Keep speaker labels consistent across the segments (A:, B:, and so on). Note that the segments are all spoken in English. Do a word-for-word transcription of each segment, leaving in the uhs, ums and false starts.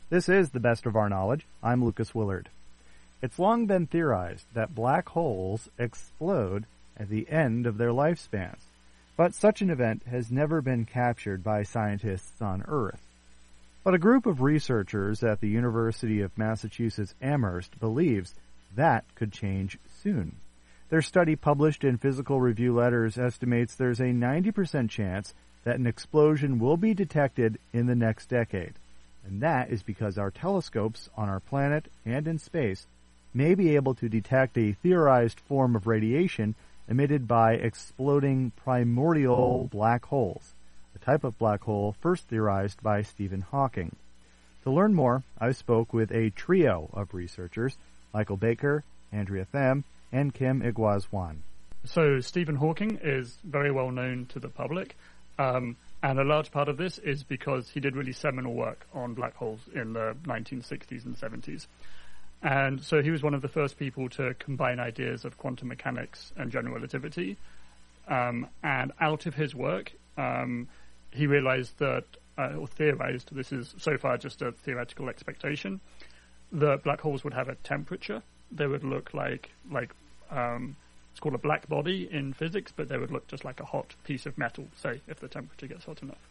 A: This is The Best of Our Knowledge. I'm Lucas Willard. It's long been theorized that black holes explode at the end of their lifespans, but such an event has never been captured by scientists on Earth. But a group of researchers at the University of Massachusetts Amherst believes that could change soon. Their study, published in Physical Review Letters, estimates there's a ninety percent chance that an explosion will be detected in the next decade. And that is because our telescopes on our planet and in space may be able to detect a theorized form of radiation emitted by exploding primordial black holes, a type of black hole first theorized by Stephen Hawking. To learn more, I spoke with a trio of researchers, Michael Baker, Andrea Tham, and Kim Igwaz-Wan.
B: So Stephen Hawking is very well known to the public, um, and a large part of this is because he did really seminal work on black holes in the nineteen sixties and seventies. And so he was one of the first people to combine ideas of quantum mechanics and general relativity. Um, and out of his work, um, he realized that, uh, or theorized, this is so far just a theoretical expectation, that black holes would have a temperature. They would look like, like um, it's called a black body in physics, but they would look just like a hot piece of metal, say, if the temperature gets hot enough.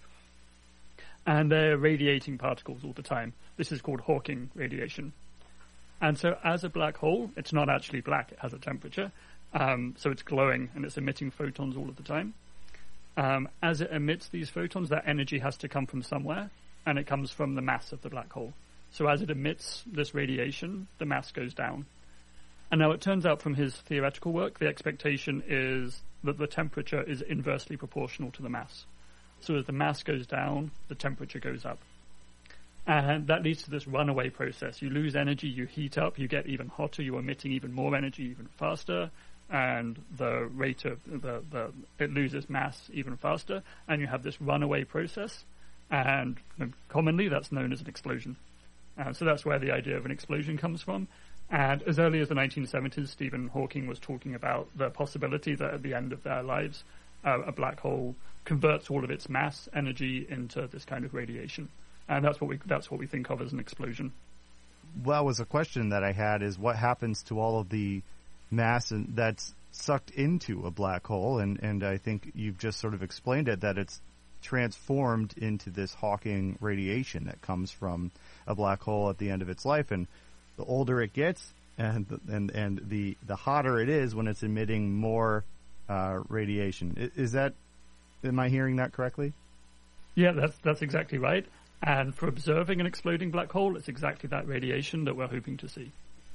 B: And they're radiating particles all the time. This is called Hawking radiation. And so as a black hole, it's not actually black, it has a temperature. Um, so it's glowing and it's emitting photons all of the time. Um, as it emits these photons, that energy has to come from somewhere, and it comes from the mass of the black hole. So as it emits this radiation, the mass goes down. And now it turns out from his theoretical work, the expectation is that the temperature is inversely proportional to the mass. So as the mass goes down, the temperature goes up. And that leads to this runaway process. You lose energy, you heat up, you get even hotter, you're emitting even more energy even faster, and the rate of the, the it loses mass even faster, and you have this runaway process, and commonly that's known as an explosion. Uh, so that's where the idea of an explosion comes from. And as early as the nineteen seventies, Stephen Hawking was talking about the possibility that at the end of their lives, uh, a black hole converts all of its mass energy into this kind of radiation. And that's what we that's what we think of as an explosion.
A: Well, was a question that I had is what happens to all of the mass in, that's sucked into a black hole? And, and I think you've just sort of explained it, that it's transformed into this Hawking radiation that comes from a black hole at the end of its life. And the older it gets, and and and the, the hotter it is when it's emitting more uh, radiation. Is that, am I hearing that correctly?
B: Yeah, that's that's exactly right. And for observing an exploding black hole, it's exactly that radiation that we're hoping to see.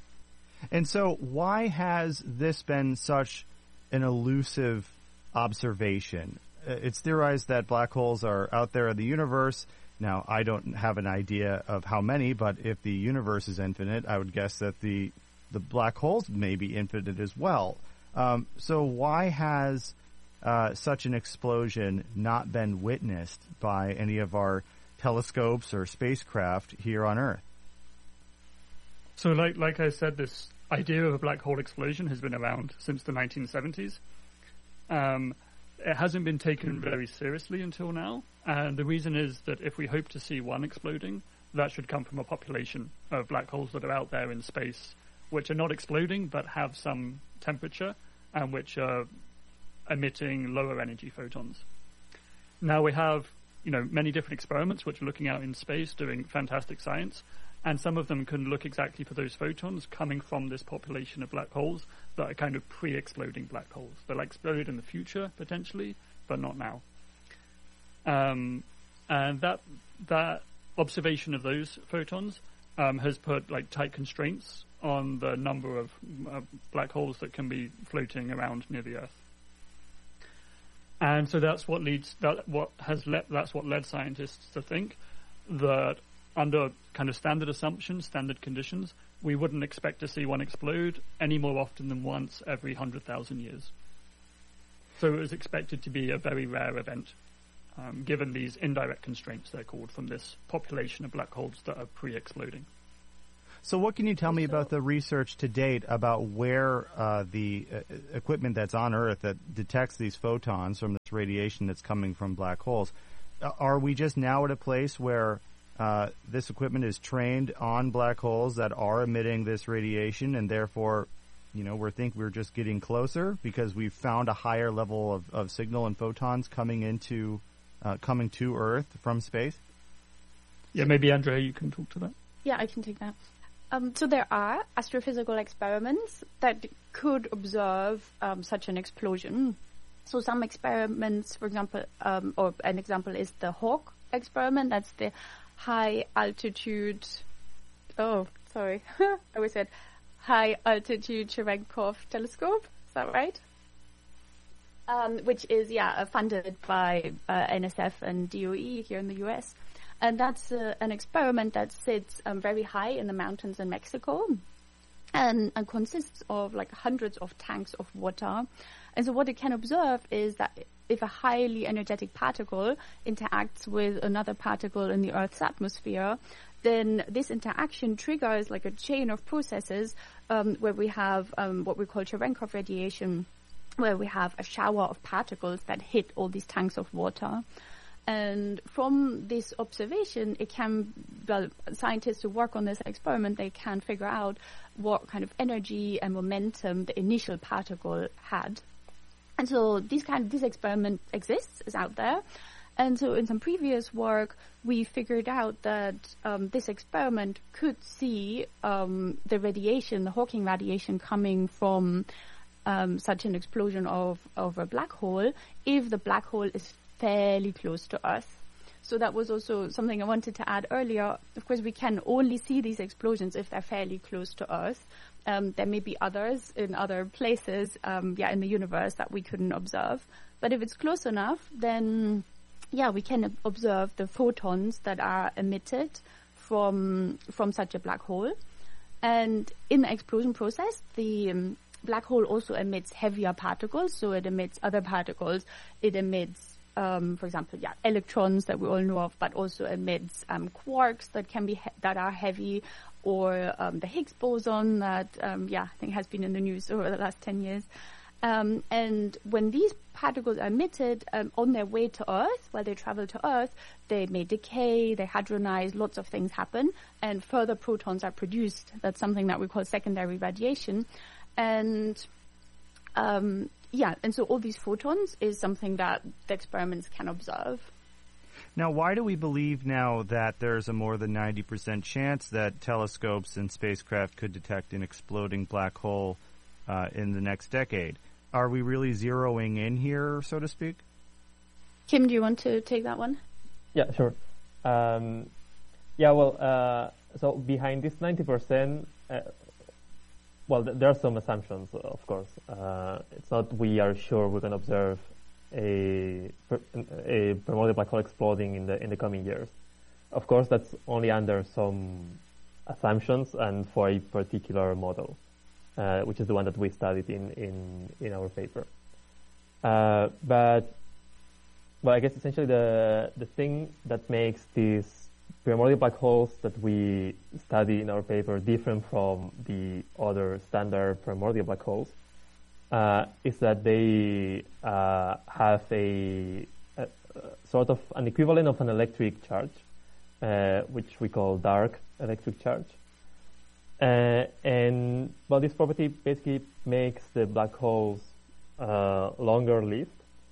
A: And so why has this been such an elusive observation? It's theorized that black holes are out there in the universe. Now, I don't have an idea of how many, but if the universe is infinite, I would guess that the the black holes may be infinite as well. Um, so why has uh, such an explosion not been witnessed by any of our telescopes or spacecraft here on Earth?
B: So like like I said, this idea of a black hole explosion has been around since the nineteen seventies. Um, it hasn't been taken very seriously until now, and the reason is that if we hope to see one exploding, that should come from a population of black holes that are out there in space, which are not exploding but have some temperature and which are emitting lower energy photons. Now we have you know, many different experiments which are looking out in space, doing fantastic science, and some of them can look exactly for those photons coming from this population of black holes that are kind of pre-exploding black holes. They'll explode in the future, potentially, but not now. Um, and that that observation of those photons um, has put like tight constraints on the number of uh, black holes that can be floating around near the Earth. And so that's what leads that what has led that's what led scientists to think that under kind of standard assumptions, standard conditions, we wouldn't expect to see one explode any more often than once every hundred thousand years. So it was expected to be a very rare event, um, given these indirect constraints, they're called, from this population of black holes that are pre-exploding.
A: So what can you tell me about the research to date about where uh, the uh, equipment that's on Earth that detects these photons from this radiation that's coming from black holes, uh, are we just now at a place where uh, this equipment is trained on black holes that are emitting this radiation, and therefore, you know, we think we're just getting closer because we've found a higher level of, of signal and photons coming into uh, coming to Earth from space?
B: Yeah, maybe Andrea, you can talk to that.
C: Yeah, I can take that. Um, so there are astrophysical experiments that could observe um, such an explosion. So some experiments, for example, um, or an example is the HAWK experiment. That's the high altitude. Oh, sorry, I always said high altitude Cherenkov telescope. Is that right? Um, which is yeah uh, funded by uh, N S F and D O E here in the U S. And that's uh, an experiment that sits um, very high in the mountains in Mexico and, and consists of like hundreds of tanks of water. And so what it can observe is that if a highly energetic particle interacts with another particle in the Earth's atmosphere, then this interaction triggers like a chain of processes um, where we have um, what we call Cherenkov radiation, where we have a shower of particles that hit all these tanks of water. And from this observation, it can, well, scientists who work on this experiment, they can figure out what kind of energy and momentum the initial particle had. And so this kind of, this experiment exists, is out there. And so in some previous work, we figured out that um, this experiment could see um, the radiation, the Hawking radiation coming from um, such an explosion of, of a black hole if the black hole is fairly close to Earth. So that was also something I wanted to add earlier. Of course, we can only see these explosions if they're fairly close to Earth. Um, there may be others in other places, um, yeah, in the universe that we couldn't observe. But if it's close enough, then, yeah, we can observe the photons that are emitted from from such a black hole. And in the explosion process, the um, black hole also emits heavier particles, so it emits other particles. It emits Um, for example, yeah, electrons that we all know of, but also emits um, quarks that can be he- that are heavy, or um, the Higgs boson that um, yeah, I think has been in the news over the last ten years. Um, and when these particles are emitted um, on their way to Earth, while they travel to Earth, they may decay, they hadronize, lots of things happen, and further protons are produced. That's something that we call secondary radiation, and um, Yeah, and so all these photons is something that the experiments can observe.
A: Now, why do we believe now that there's a more than ninety percent chance that telescopes and spacecraft could detect an exploding black hole uh, in the next decade? Are we really zeroing in here, so to speak?
C: Kim, do you want to take that one?
D: Yeah, sure. Um, yeah, well, uh, so behind this ninety percent, uh, well, th- there are some assumptions, of course. Uh, it's not we are sure we're going to observe a, a primordial black hole exploding in the in the coming years. Of course, that's only under some assumptions and for a particular model, uh, which is the one that we studied in in, in our paper. Uh, but, well, I guess essentially the the thing that makes these primordial black holes that we study in our paper different from the other standard primordial black holes uh, is that they uh, have a, a, a sort of an equivalent of an electric charge, uh, which we call dark electric charge. Uh, and well, this property basically makes the black holes uh, longer lived.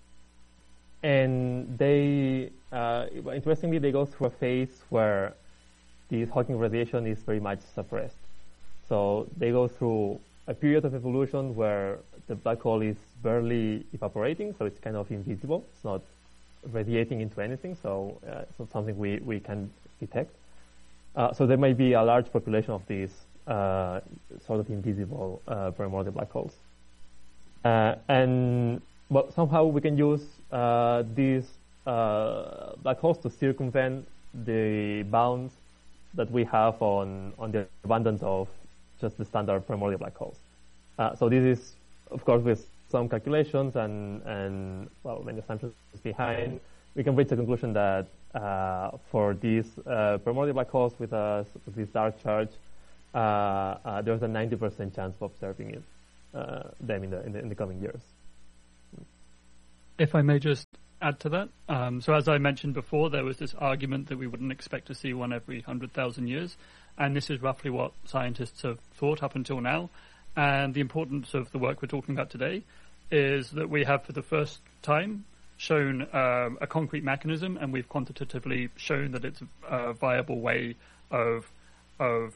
D: And they, uh, interestingly, they go through a phase where this Hawking radiation is very much suppressed. So they go through a period of evolution where the black hole is barely evaporating, so it's kind of invisible. It's not radiating into anything, so uh, it's not something we, we can detect. Uh, so there may be a large population of these uh, sort of invisible uh, primordial black holes. Uh, and well, somehow we can use uh, these uh, black holes to circumvent the bounds that we have on, on the abundance of just the standard primordial black holes. Uh, so this is, of course, with some calculations and, and well, many assumptions behind, we can reach the conclusion that uh, for these uh, primordial black holes with, a, with this dark charge, uh, uh, there's a ninety percent chance of observing it, uh, them in the, in the in the coming years.
B: If I may just add to that. Um, so as I mentioned before, there was this argument that we wouldn't expect to see one every one hundred thousand years, and this is roughly what scientists have thought up until now. And the importance of the work we're talking about today is that we have, for the first time, shown um, a concrete mechanism, and we've quantitatively shown that it's a viable way of of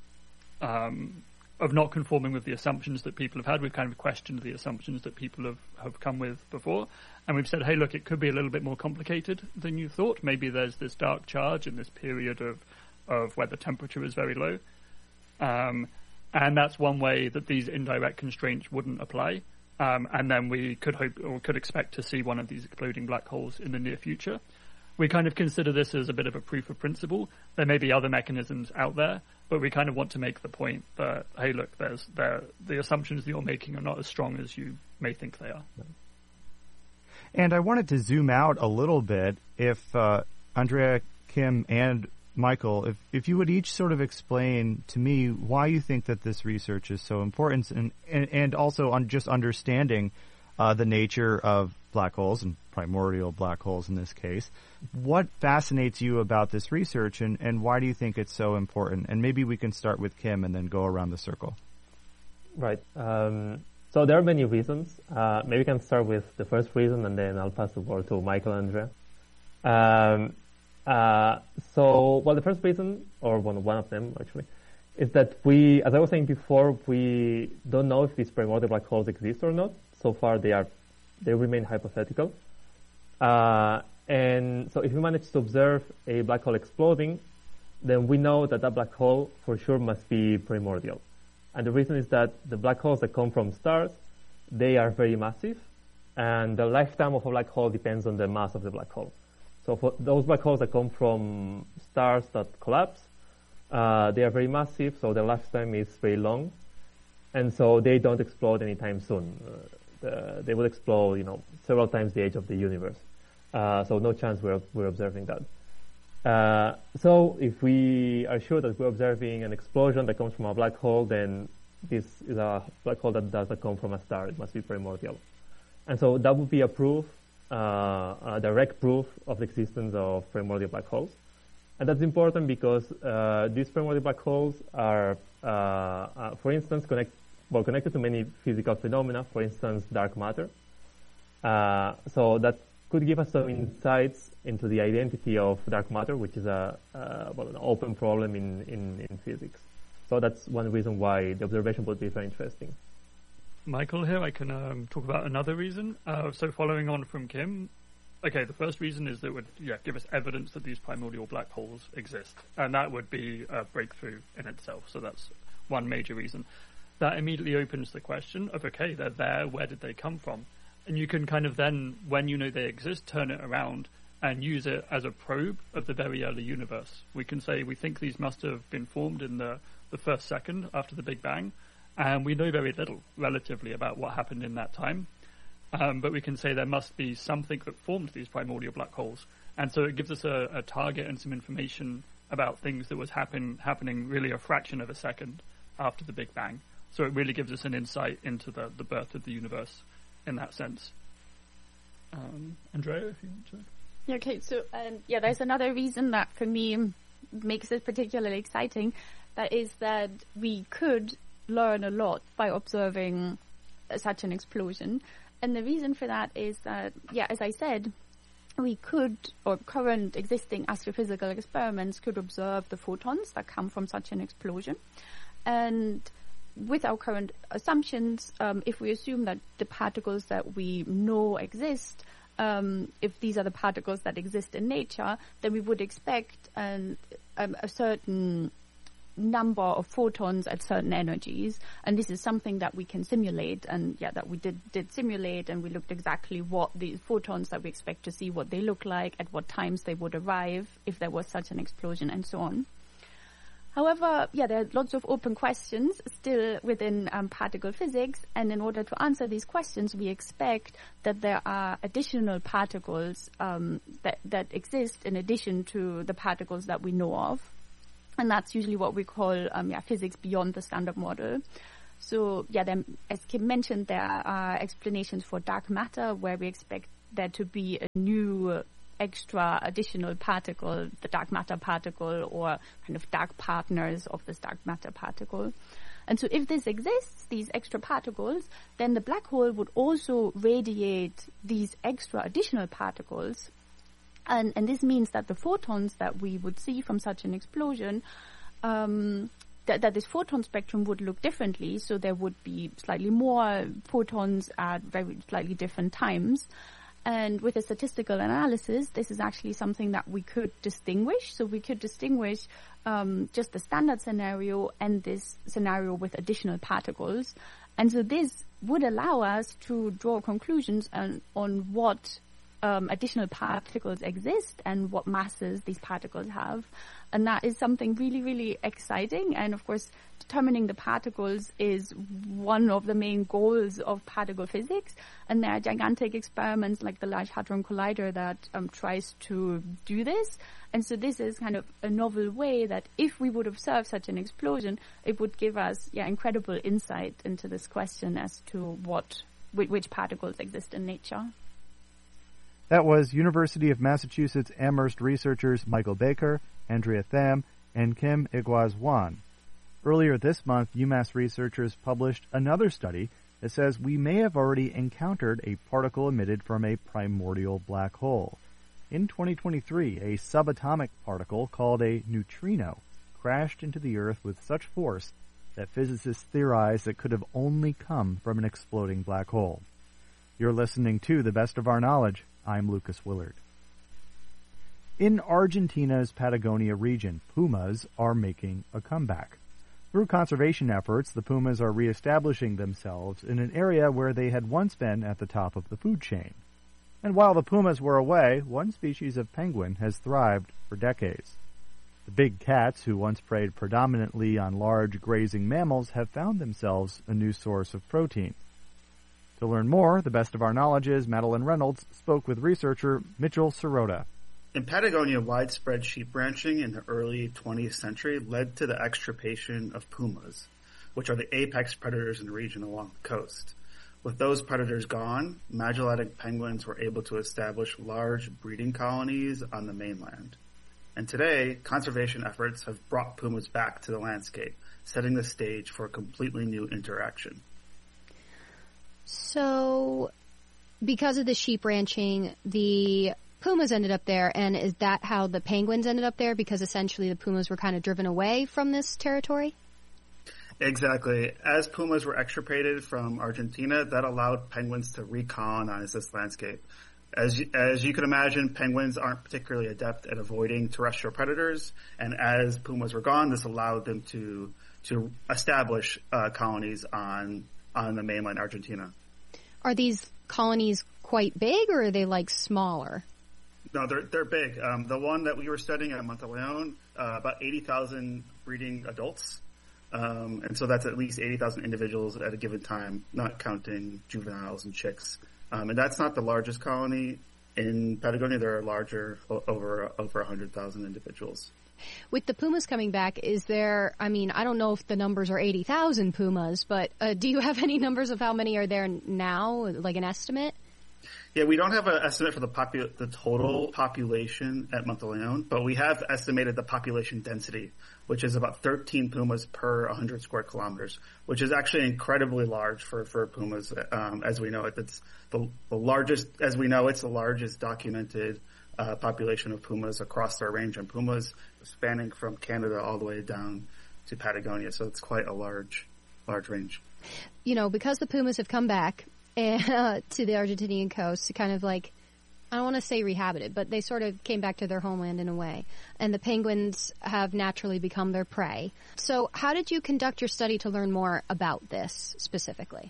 B: um, of not conforming with the assumptions that people have had. We've kind of questioned the assumptions that people have, have come with before. And we've said, hey, look, it could be a little bit more complicated than you thought. Maybe there's this dark charge in this period of, of where the temperature is very low. Um, and that's one way that these indirect constraints wouldn't apply. Um, and then we could hope or could expect to see one of these exploding black holes in the near future. We kind of consider this as a bit of a proof of principle. There may be other mechanisms out there, but we kind of want to make the point that, hey, look, there's there, the assumptions that you're making are not as strong as you may think they are.
A: And I wanted to zoom out a little bit, if uh, Andrea, Kim, and Michael, if, if you would each sort of explain to me why you think that this research is so important, and, and, and also on just understanding uh, the nature of black holes, and primordial black holes in this case. What fascinates you about this research, and, and why do you think it's so important? And maybe we can start with Kim and then go around the circle.
D: Right. Um, so there are many reasons. Uh, maybe we can start with the first reason, and then I'll pass the word to Michael and Andrea. Um, uh, so, well, the first reason, or one, one of them actually, is that we, as I was saying before, we don't know if these primordial black holes exist or not. So far, they are, they remain hypothetical. Uh, and so if we manage to observe a black hole exploding, then we know that that black hole for sure must be primordial. And the reason is that the black holes that come from stars, they are very massive, and the lifetime of a black hole depends on the mass of the black hole. So for those black holes that come from stars that collapse, uh, they are very massive, so their lifetime is very long, and so they don't explode anytime soon. Uh, the, they will explode, you know, several times the age of the universe. Uh, so no chance we're we're observing that. Uh, so if we are sure that we're observing an explosion that comes from a black hole, then this is a black hole that doesn't come from a star. It must be primordial. And so that would be a proof, uh, a direct proof of the existence of primordial black holes. And that's important because uh, these primordial black holes are, uh, uh, for instance, connect, well, connected to many physical phenomena, for instance, dark matter. Uh, so that could give us some insights into the identity of dark matter, which is a uh, well, an open problem in, in, in physics. So that's one reason why the observation would be very interesting.
B: Michael here, I can um, talk about another reason. Uh, so following on from Kim, okay, the first reason is that it would yeah, give us evidence that these primordial black holes exist. And that would be a breakthrough in itself. So that's one major reason. That immediately opens the question of, okay, they're there, where did they come from? And you can kind of then, when you know they exist, turn it around and use it as a probe of the very early universe. We can say we think these must have been formed in the, the first second after the Big Bang, and we know very little relatively about what happened in that time. Um, but we can say there must be something that formed these primordial black holes. And so it gives us a, a target and some information about things that was happen, happening really a fraction of a second after the Big Bang. So it really gives us an insight into the, the birth of the universe in that sense. Um, Andrea, if you want to.
C: Okay, so um, yeah, there's another reason that for me makes it particularly exciting. That is that we could learn a lot by observing uh, such an explosion. And the reason for that is that, yeah, as I said, we could, or current existing astrophysical experiments could observe the photons that come from such an explosion. And with our current assumptions, um, if we assume that the particles that we know exist, um, if these are the particles that exist in nature, then we would expect an, um, a certain number of photons at certain energies. And this is something that we can simulate, and yeah, that we did, did simulate, and we looked exactly what the photons that we expect to see, what they look like, at what times they would arrive, if there was such an explosion, and so on. However, yeah, there are lots of open questions still within um, particle physics, and in order to answer these questions, we expect that there are additional particles um, that, that exist in addition to the particles that we know of, and that's usually what we call um, yeah, physics beyond the standard model. So, yeah, then, as Kim mentioned, there are explanations for dark matter, where we expect there to be a new uh, extra additional particle, the dark matter particle, or kind of dark partners of this dark matter particle. And so if this exists, these extra particles, then the black hole would also radiate these extra additional particles. And, and this means that the photons that we would see from such an explosion, um, that, that this photon spectrum would look differently. So there would be slightly more photons at very slightly different times. And with a statistical analysis, this is actually something that we could distinguish. So we could distinguish um, just the standard scenario and this scenario with additional particles. And so this would allow us to draw conclusions on, on what um, additional particles exist and what masses these particles have. And that is something really, really exciting. And of course, determining the particles is one of the main goals of particle physics. And there are gigantic experiments like the Large Hadron Collider that um, tries to do this. And so this is kind of a novel way that if we would observe such an explosion, it would give us yeah, incredible insight into this question as to what which particles exist in nature.
A: That was University of Massachusetts Amherst researchers Michael Baker, Andrea Tham, and Kim Iguaz-Wan. Earlier this month, UMass researchers published another study that says we may have already encountered a particle emitted from a primordial black hole. In twenty twenty-three, a subatomic particle called a neutrino crashed into the Earth with such force that physicists theorize it could have only come from an exploding black hole. You're listening to The Best of Our Knowledge. I'm Lucas Willard. In Argentina's Patagonia region, pumas are making a comeback. Through conservation efforts, the pumas are reestablishing themselves in an area where they had once been at the top of the food chain. And while the pumas were away, one species of penguin has thrived for decades. The big cats, who once preyed predominantly on large grazing mammals, have found themselves a new source of protein. To learn more, The Best of Our Knowledge's Madeline Reynolds spoke with researcher Mitchell Sirota.
E: In Patagonia, widespread sheep ranching in the early twentieth century led to the extirpation of pumas, which are the apex predators in the region along the coast. With those predators gone, Magellanica penguins were able to establish large breeding colonies on the mainland. And today, conservation efforts have brought pumas back to the landscape, setting the stage for a completely new interaction.
F: So, because of the sheep ranching, the pumas ended up there, and is that how the penguins ended up there? Because essentially the pumas were kind of driven away from this territory?
E: Exactly. As pumas were extirpated from Argentina, that allowed penguins to recolonize this landscape. As you, as you can imagine, penguins aren't particularly adept at avoiding terrestrial predators, and as pumas were gone, this allowed them to to establish uh, colonies on on the mainland Argentina.
F: Are these colonies quite big, or are they like smaller?
E: No, they're they're big. Um, the one that we were studying at Monteleone, uh, about eighty thousand breeding adults. Um, and so that's at least eighty thousand individuals at a given time, not counting juveniles and chicks. Um, and that's not the largest colony in Patagonia. There are larger, over over one hundred thousand individuals.
F: With the pumas coming back, is there, I mean, I don't know if the numbers are eighty thousand pumas, but uh, do you have any numbers of how many are there now, like an estimate?
E: Yeah, we don't have an estimate for the popu- the total population at Monteleone, but we have estimated the population density, which is about thirteen pumas per one hundred square kilometers, which is actually incredibly large for, for pumas. Um, as we know it, it's the, the largest, as we know, it's the largest documented uh, population of pumas across their range, and pumas spanning from Canada all the way down to Patagonia. So it's quite a large, large range.
F: You know, because the pumas have come back uh, to the Argentinian coast to kind of like, I don't want to say rehabit, but they sort of came back to their homeland in a way. And the penguins have naturally become their prey. So how did you conduct your study to learn more about this specifically?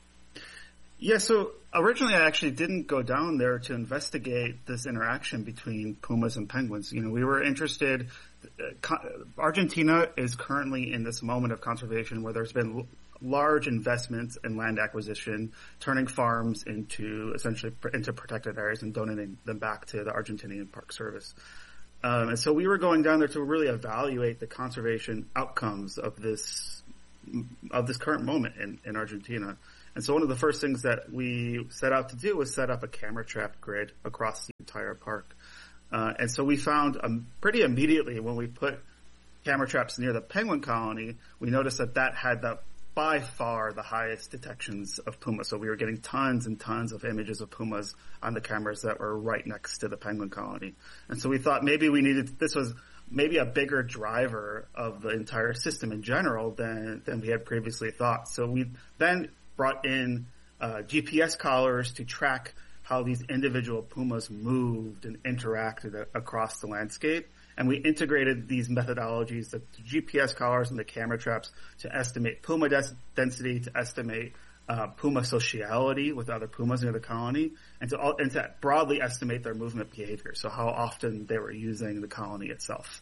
E: Yeah, so originally I actually didn't go down there to investigate this interaction between pumas and penguins. You know, we were interested, uh, Argentina is currently in this moment of conservation where there's been large investments in land acquisition, turning farms into essentially into protected areas and donating them back to the Argentinian Park Service. Um, and so we were going down there to really evaluate the conservation outcomes of this of this current moment in, in Argentina. And so one of the first things that we set out to do was set up a camera trap grid across the entire park. Uh, and so we found um, pretty immediately when we put camera traps near the penguin colony, we noticed that that had the by far the highest detections of pumas. So we were getting tons and tons of images of pumas on the cameras that were right next to the penguin colony. And so we thought maybe we needed, this was maybe a bigger driver of the entire system in general than, than we had previously thought. So we then brought in uh, G P S collars to track how these individual pumas moved and interacted a- across the landscape. And we integrated these methodologies, the G P S collars and the camera traps, to estimate puma des- density, to estimate uh, puma sociality with other pumas near the colony, and to, and to broadly estimate their movement behavior, so how often they were using the colony itself.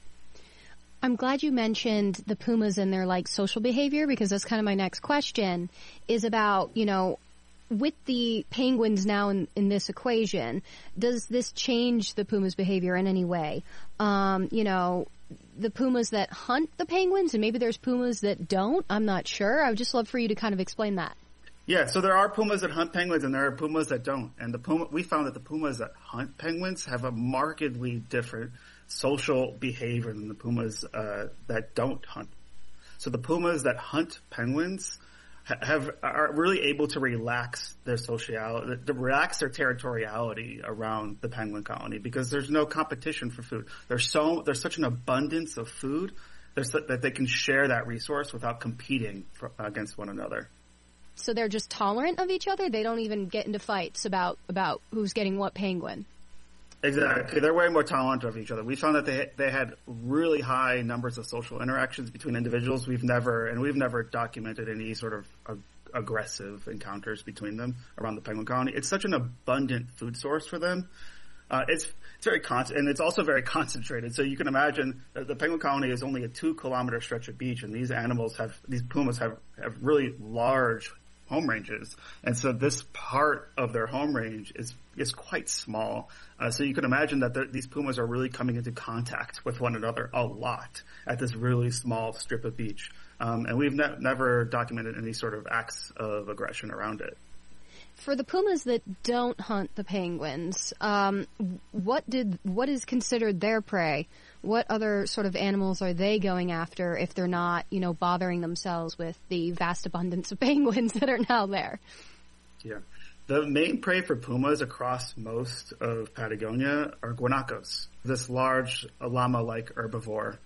F: I'm glad you mentioned the pumas and their like social behavior, because that's kind of my next question is about, you know, with the penguins now in, in this equation, does this change the puma's behavior in any way? Um, you know, the pumas that hunt the penguins, and maybe there's pumas that don't. I'm not sure. I would just love for you to kind of explain that.
E: Yeah, so there are pumas that hunt penguins and there are pumas that don't. And the puma, we found that the pumas that hunt penguins have a markedly different social behavior than the pumas uh, that don't hunt. So the pumas that hunt penguins have are really able to relax their sociality, to relax their territoriality around the penguin colony, because there's no competition for food. There's so there's such an abundance of food so, that they can share that resource without competing for, against one another.
F: So they're just tolerant of each other? They don't even get into fights about about who's getting what penguin?
E: Exactly. They're way more tolerant of each other. We found that they they had really high numbers of social interactions between individuals. We've never, and we've never documented any sort of ag- aggressive encounters between them around the penguin colony. It's such an abundant food source for them. Uh, it's it's very con- and it's also very concentrated. So you can imagine that the penguin colony is only a two kilometer stretch of beach, and these animals have, these pumas have, have really large home ranges. And so this part of their home range is, is quite small. Uh, so you can imagine that these pumas are really coming into contact with one another a lot at this really small strip of beach. Um, and we've ne- never documented any sort of acts of aggression around it.
F: For the pumas that don't hunt the penguins, um, what did what is considered their prey? What other sort of animals are they going after if they're not, you know, bothering themselves with the vast abundance of penguins that are now there?
E: Yeah. The main prey for pumas across most of Patagonia are guanacos, this large llama-like herbivore.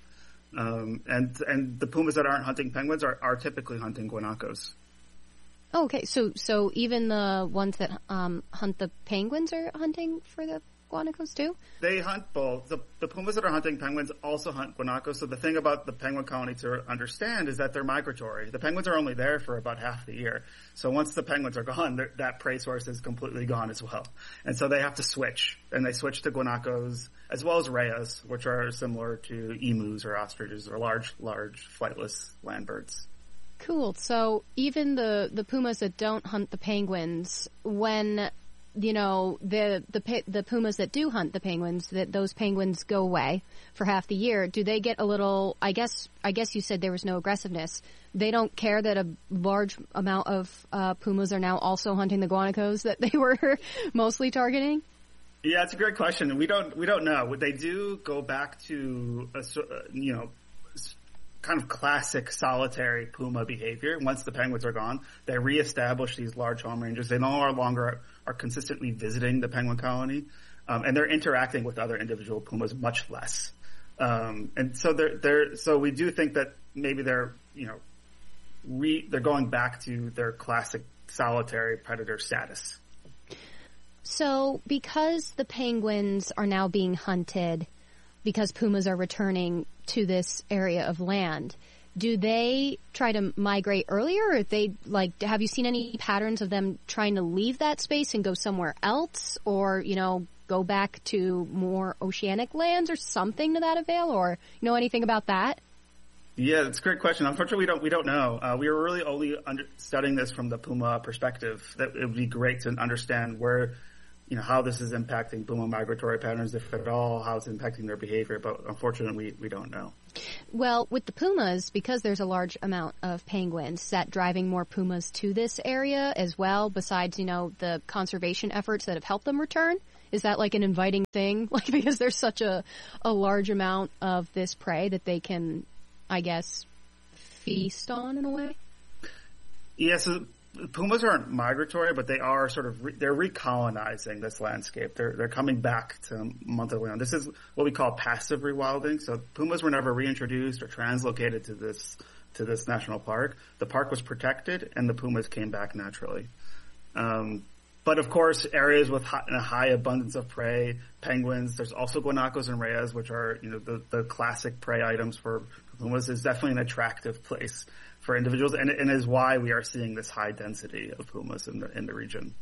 E: Um, and and the pumas that aren't hunting penguins are, are typically hunting guanacos.
F: Oh, okay, so so even the ones that um, hunt the penguins are hunting for the guanacos too?
E: They hunt both. The, the pumas that are hunting penguins also hunt guanacos. So the thing about the penguin colony to understand is that they're migratory. The penguins are only there for about half the year. So once the penguins are gone, that prey source is completely gone as well. And so they have to switch. And they switch to guanacos as well as rheas, which are similar to emus or ostriches or large, large flightless land birds.
F: Cool. So even the, the pumas that don't hunt the penguins, when, you know, the, the, the pumas that do hunt the penguins, that those penguins go away for half the year, do they get a little, I guess, I guess you said there was no aggressiveness. They don't care that a large amount of, uh, pumas are now also hunting the guanacos that they were mostly targeting?
E: Yeah, it's a great question. We don't, we don't know. They do go back to, a, you know, kind of classic solitary puma behavior. Once the penguins are gone, they reestablish these large home ranges. They no longer are consistently visiting the penguin colony, um, and they're interacting with other individual pumas much less. Um, and so they're, they're, so we do think that maybe they're, you know, re, they're going back to their classic solitary predator status.
F: So because the penguins are now being hunted, because pumas are returning to this area of land, do they try to migrate earlier, or they like have you seen any patterns of them trying to leave that space and go somewhere else, or you know go back to more oceanic lands or something to that avail, or you know anything about that?
E: Yeah, that's a great question. Unfortunately, we don't we don't know. Uh, we were really only under, studying this from the puma perspective. That it would be great to understand where, you know, how this is impacting puma migratory patterns, if at all, how it's impacting their behavior, but unfortunately we, we don't know.
F: Well, with the pumas, because there's a large amount of penguins, is that driving more pumas to this area as well, besides, you know, the conservation efforts that have helped them return? Is that like an inviting thing? Like, because there's such a, a large amount of this prey that they can, I guess, feast on in a way?
E: Yeah, so pumas aren't migratory, but they are sort of, re- they're recolonizing this landscape. They're, they're coming back to Monteleone. This is what we call passive rewilding. So pumas were never reintroduced or translocated to this, to this national park. The park was protected and the pumas came back naturally. Um, But of course, areas with high, a high abundance of prey, penguins, there's also guanacos and rheas, which are, you know, the, the classic prey items for pumas, is definitely an attractive place for individuals, and, and is why we are seeing this high density of pumas in the, in the region.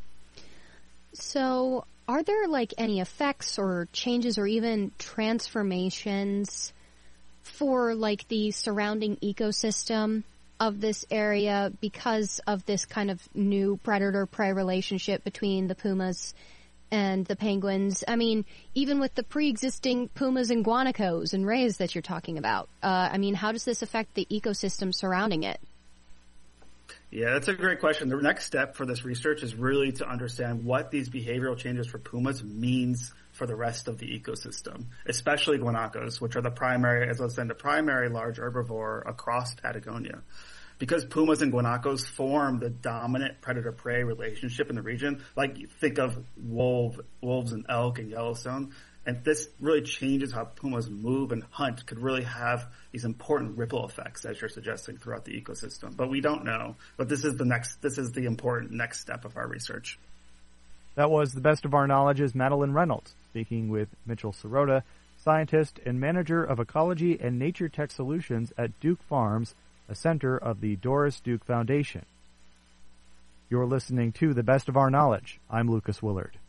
F: So, are there like any effects or changes or even transformations for like the surrounding ecosystem of this area because of this kind of new predator-prey relationship between the pumas and the penguins? I mean, even with the pre-existing pumas and guanacos and rays that you're talking about, uh, I mean, how does this affect the ecosystem surrounding it?
E: Yeah, that's a great question. The next step for this research is really to understand what these behavioral changes for pumas means for the rest of the ecosystem, especially guanacos, which are the primary, as I said, the primary large herbivore across Patagonia. Because pumas and guanacos form the dominant predator-prey relationship in the region, like think of wolf, wolves and elk in Yellowstone, and this really changes how pumas move and hunt, could really have these important ripple effects, as you're suggesting, throughout the ecosystem. But we don't know. But this is the next, this is the important next step of our research.
A: That was The Best of Our Knowledge's Madeline Reynolds, speaking with Mitchell Sirota, scientist and manager of ecology and nature tech solutions at Duke Farms, a center of the Doris Duke Foundation. You're listening to The Best of Our Knowledge. I'm Lucas Willard.